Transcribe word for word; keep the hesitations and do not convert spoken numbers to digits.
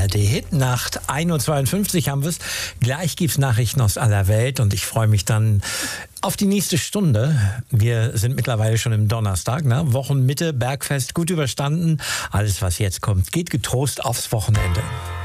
R D Hitnacht. ein Uhr zweiundfünfzig haben wir es. Gleich gibt es Nachrichten aus aller Welt und ich freue mich dann auf die nächste Stunde. Wir sind mittlerweile schon im Donnerstag, ne? Wochenmitte, Bergfest gut überstanden. Alles, was jetzt kommt, geht getrost aufs Wochenende.